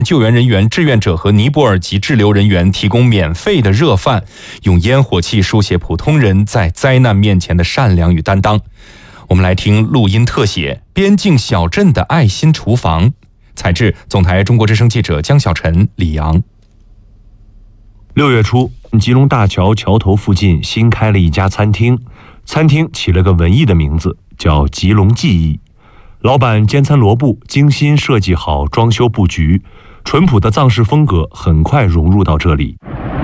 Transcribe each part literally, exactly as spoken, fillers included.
救援人员、志愿者和尼泊尔籍滞留人员提供免费的热饭，用烟火气书写普通人在灾难面前的善良与担当。我们来听录音特写《边境小镇的爱心厨房》，采制总台中国之声记者江小晨、李阳。 六月初，吉隆大桥桥头附近新开了一家餐厅，餐厅起了个文艺的名字，叫吉隆记忆。老板煎餐罗布精心设计好装修布局，淳朴的藏式风格很快融入到这里。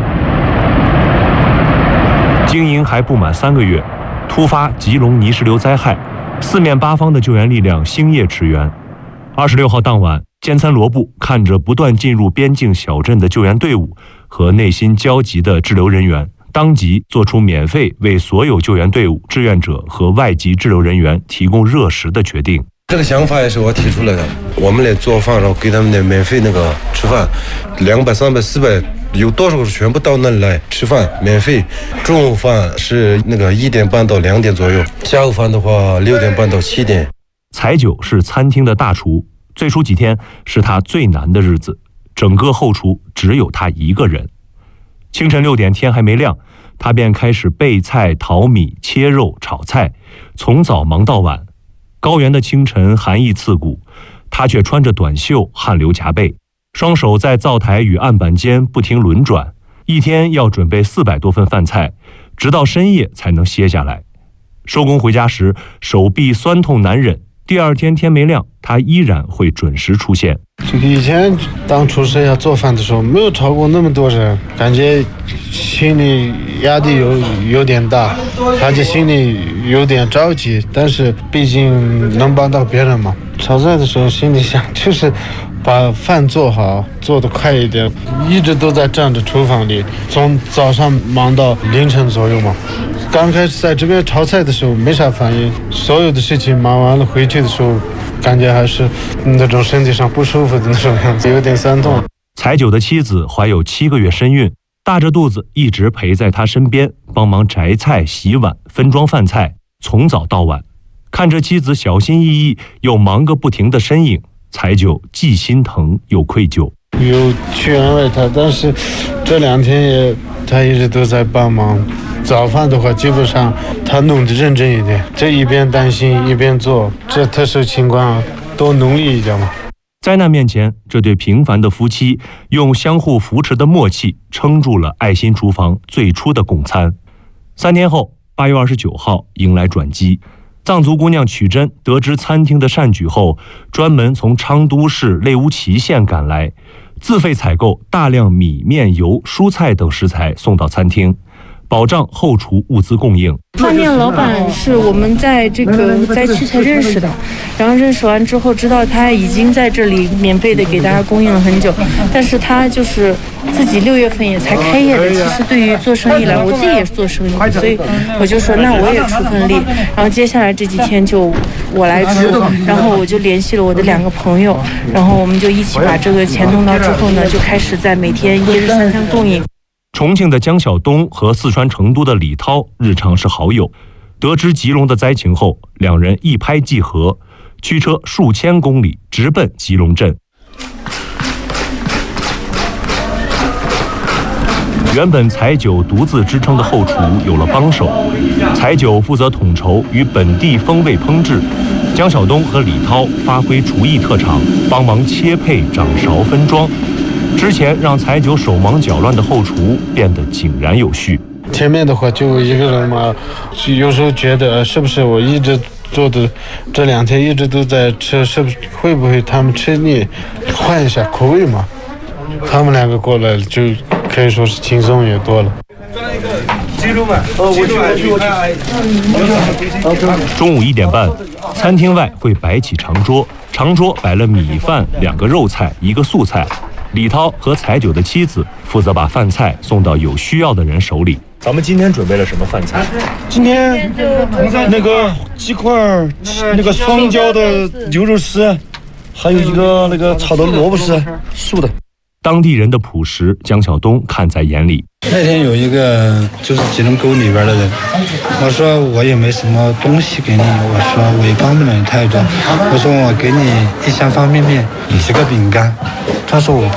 经营还不满三个月，突发吉隆泥石流灾害，四面八方的救援力量星夜驰援。二十六号当晚，煎餐罗布看着不断进入边境小镇的救援队伍和内心焦急的滞留人员，当即做出免费为所有救援队伍、志愿者和外籍滞留人员提供热食的决定。 这个想法也是我提出来的，我们来做饭，然后给他们的免费那个吃饭，两百、三百、四百，有多少全部到那里来吃饭，免费。中午饭是那个一点半到两点左右，下午饭的话六点半到七点。 彩九是餐厅的大厨，最初几天是他最难的日子，整个后厨只有他一个人。清晨六点，天还没亮，他便开始备菜、淘米、切肉、炒菜，从早忙到晚。高原的清晨寒意刺骨，他却穿着短袖，汗流浃背，双手在灶台与案板间不停轮转，一天要准备四百多份饭菜，直到深夜才能歇下来。收工回家时，手臂酸痛难忍，第二天天没亮，他依然会准时出现。 这个以前当厨师要做饭的时候，没有超过那么多人，感觉心里压力有有点大，感觉心里有点着急，但是毕竟能帮到别人嘛。炒菜的时候心里想就是把饭做好，做得快一点，一直都在站着厨房里，从早上忙到凌晨左右嘛。刚开始在这边炒菜的时候没啥反应，所有的事情忙完了回去的时候，感觉还是那种身体上不舒服的那种样子，有点酸痛。 彩九的妻子怀有七个月身孕，大着肚子一直陪在他身边，帮忙摘菜、洗碗、分装饭菜，从早到晚。看着妻子小心翼翼又忙个不停的身影，彩九既心疼又愧疚。 有去安慰他，但是这两天也他一直都在帮忙。早饭的话，基本上他弄得认真一点，这一边担心一边做，这特殊情况多努力一点嘛。 灾难面前，这对平凡的夫妻用相互扶持的默契撑住了爱心厨房最初的供餐。三天后，八月二十九号迎来转机。藏族姑娘曲珍得知餐厅的善举后，专门从昌都市类乌齐县赶来，自费采购大量米、面、油、蔬菜等食材送到餐厅，保障后厨物资供应。 饭店老板是我们在这个灾区才认识的，然后认识完之后知道他已经在这里免费的给大家供应了很久，但是他就是自己六月份也才开业的。其实对于做生意来，我自己也是做生意，所以我就说那我也出份力。然后接下来这几天就我来出，然后我就联系了我的两个朋友，然后我们就一起把这个钱弄到之后呢，就开始在每天一日三餐供应。 重庆的江晓东和四川成都的李涛日常是好友，得知吉隆的灾情后，两人一拍即合，驱车数千公里直奔吉隆镇。原本彩九独自支撑的后厨有了帮手，彩九负责统筹与本地风味烹制，江晓东和李涛发挥厨艺特长，帮忙切配、掌勺、分装。之前让彩九手忙脚乱的后厨变得井然有序。 前面的话就一个人嘛，有时候觉得是不是我一直做的这两天一直都在吃，是不是会不会他们吃腻，换一下口味嘛。他们两个过来就可以说是轻松也多了。 中午一点半，餐厅外会摆起长桌，长桌摆了米饭、两个肉菜、一个素菜。李涛和彩九的妻子负责把饭菜送到有需要的人手里。咱们今天准备了什么饭菜？ 今天那个鸡块，那个双椒的牛肉丝，还有一个那个炒的萝卜丝，素的。 当地人的朴实，江晓东看在眼里。 那天有一个就是吉隆沟里边的人，我说我也没什么东西给你，我说我也帮不了你太多，我说我给你一箱方便面，几个饼干，他说我